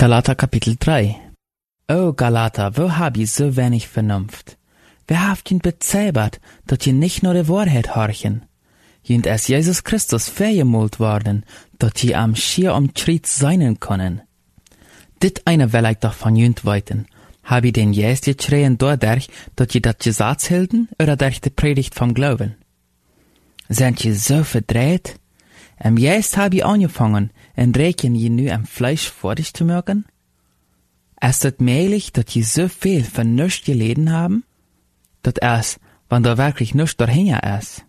Galater Kapitel 3. O Galater, wo hab je so wenig Vernunft? Wer haft ihn bezäbert, dat je nicht nur die Wahrheit horchen? Jent es Jesus Christus vergemult worden, dat je am schier umtritt seinen können. Dit eine will ich doch von jent weiten. Hab je den Geist geschreien dadurch, dat je dat Gesetz hielten, oder durch die Predigt vom Glauben? Sind je so verdreht? Am Geist hab je angefangen, en reken je nu am Fleisch fertig zu merken? Ist es möglich, dass je so viel von nichts geleden haben? Dat es, wann da wirklich nichts dahinter ist.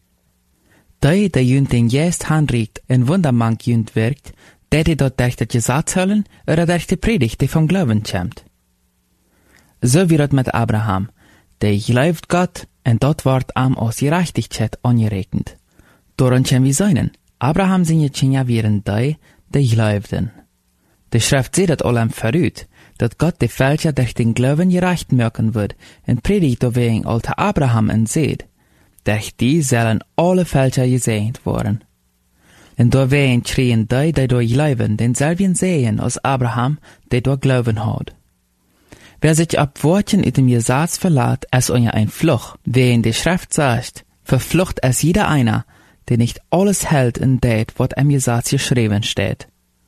Die jünt den Geist handregt en wundermank jünt wirkt, die dort durch das Gesetz hören oder durch die Predigt, die vom Glauben kommt. So wie das mit Abraham, der glaubt Gott, en dort wird am aus Gerechtigkeit angerechnet. Daran können wir sein, Abraham seine Kinder wären die glaubten. Die Schrift sieht das allem verrückt, dass Gott die Fälscher durch den Glauben gerecht merken wird, und predigt wegen alter Abraham und seht, durch die sollen alle Fälscher gesegnet worden. Und deswegen schreien die durch glauben, denselben sehen als Abraham, der durch Glauben hat. Wer sich ab Worten in dem Gesetz verlässt, ist unter ein Fluch, wen die Schrift sagt, verflucht es jeder einer, der nicht alles hält in det, was im Gesetz geschrieben steht.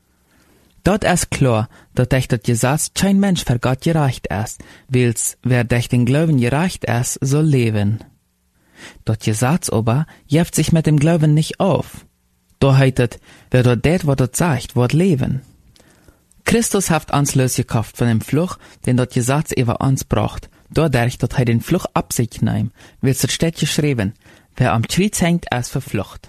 Dort ist klar, dass durch das Gesetz kein Mensch für Gott gerecht ist, weil's, wer durch den Glauben gerecht ist, soll leben. Das Gesetz aber jäft sich mit dem Glauben nicht auf. Da heißt, wer dort det, was dort sagt, wird leben. Christus hat uns losgekauft von dem Fluch, den das Gesetz über uns bracht, dadurch, dass den Fluch ab sich nahm, weil's steht geschrieben, wer am Kreuz hängt, ist verflucht.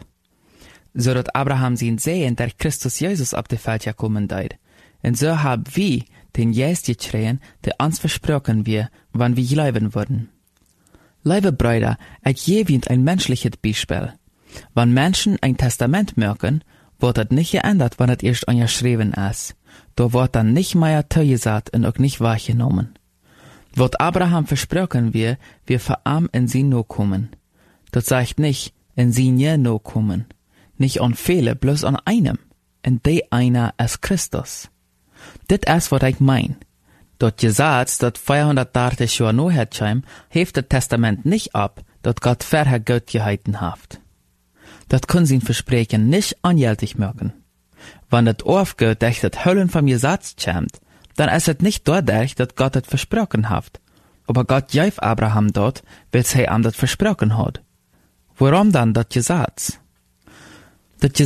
So dass Abraham sein Sehen durch Christus Jesus auf die Welt gekommen ist. Und so haben wir den Geist geschrien, der uns versprochen wird, wann wir glauben würden. Liebe Brüder, ich gebe Ihnen ein menschliches Beispiel. Wenn Menschen ein Testament merken, wird das nicht geändert, wenn es erst angeschrieben ist. Da wird dann nicht mehr zugesagt und auch nicht wahrgenommen. Was Abraham versprochen wird, wir für ihm in sie no kommen. Das sagt nicht, in sie nie no kommen. Nicht an viele, bloß an einem. Und der einer ist Christus. Dit ist, was ich mein. Das Gesetz, das 430 Jahre noch herkam, hebt das Testament nicht ab, das Gott vorher Gott gehalten hat. Das kann sein Versprechen nicht angültig machen. Wenn das aufgeht, durch das Höllen vom Gesetz kommt, dann ist es nicht dadurch, dass Gott das versprochen hat. Aber Gott gab Abraham dort, weil er ihm das versprochen hat. Warum dann das Gesetz?